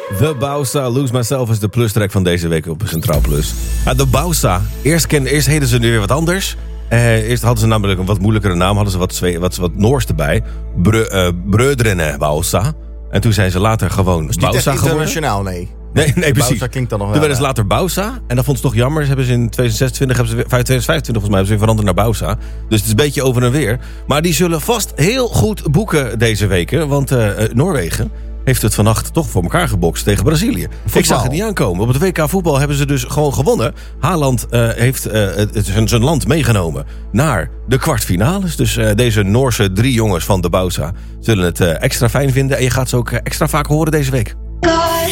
The Bausa, Lose Myself is de plustrack van deze week op Centraal Plus. De Bausa, eerst heten ze nu weer wat anders. Eerst hadden ze namelijk een wat moeilijkere naam, hadden ze wat Noors erbij. Brödrene Bausa. En toen zijn ze lalater gewoon Bausa geworden. Niet echt internationaal, nee. Nee, precies. Bausa klinkt dan nog wel. Toen werden ze later Bausa. En dat vond ze toch jammer. Ze hebben ze in 2025 volgens mij hebben ze weer veranderd naar Bausa. Dus het is een beetje over en weer. Maar die zullen vast heel goed boeken deze weken. Want Noorwegen heeft het vannacht toch voor elkaar gebokst tegen Brazilië. Voetbal. Ik zag het niet aankomen. Op het WK voetbal hebben ze dus gewoon gewonnen. Haaland heeft zijn land meegenomen naar de kwartfinales. Dus deze Noorse 3 jongens van de Bausa zullen het extra fijn vinden. En je gaat ze ook extra vaak horen deze week.